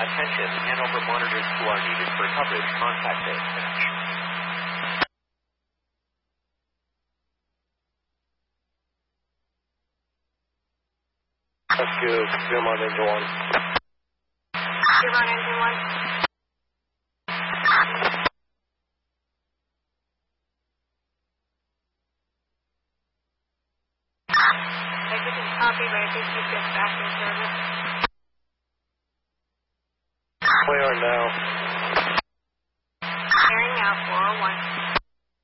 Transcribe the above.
Attention, Hanover monitors who are needed for coverage, contact dispatch. That's good. Zoom on engine 1. Zoom on engine 1. Executive copy, ready to keep dispatch in service. Clear now. Clearing now, 401.